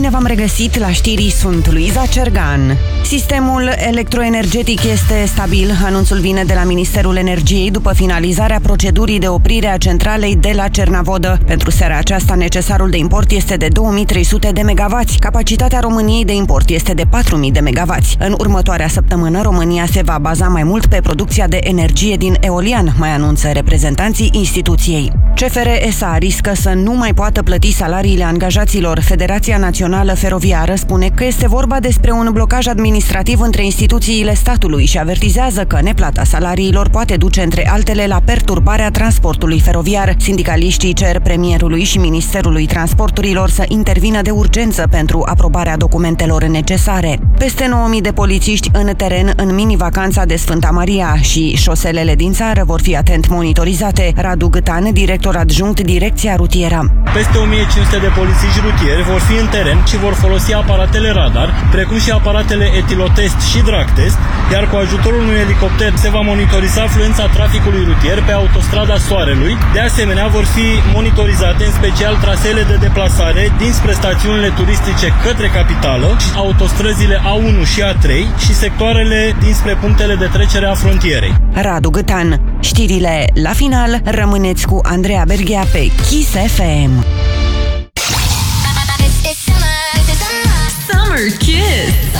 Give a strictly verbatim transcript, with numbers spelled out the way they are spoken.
Bine v-am regăsit la știri, sunt Luiza Cergan. Sistemul electroenergetic este stabil. Anunțul vine de la Ministerul Energiei după finalizarea procedurii de oprire a centralei de la Cernavodă. Pentru seara aceasta, necesarul de import este de două mii trei sute de megavați. Capacitatea României de import este de patru mii de megavați. În următoarea săptămână, România se va baza mai mult pe producția de energie din eolian, mai anunță reprezentanții instituției. C F R S A riscă să nu mai poată plăti salariile angajaților. Federația Națională Feroviară spune că este vorba despre un blocaj administrativ între instituțiile statului și avertizează că neplata salariilor poate duce între altele la perturbarea transportului feroviar. Sindicaliștii cer premierului și Ministerului Transporturilor să intervină de urgență pentru aprobarea documentelor necesare. Peste nouă mii de polițiști în teren în mini-vacanța de Sfânta Maria și șoselele din țară vor fi atent monitorizate. Radu Gâtan, director adjunct Direcția Rutieră. Peste o mie cinci sute de polițiști rutieri vor fi în teren și vor folosi aparatele radar, precum și aparatele etilotest și dragtest, iar cu ajutorul unui elicopter se va monitoriza fluența traficului rutier pe autostrada Soarelui. De asemenea, vor fi monitorizate în special traseele de deplasare dinspre stațiunile turistice către capitală, autostrăzile A unu și A trei și sectoarele dinspre punctele de trecere a frontierei. Radu Gâtan. Știrile la final, rămâneți cu Andreea Berghea pe Kiss F M. Summer Kiss.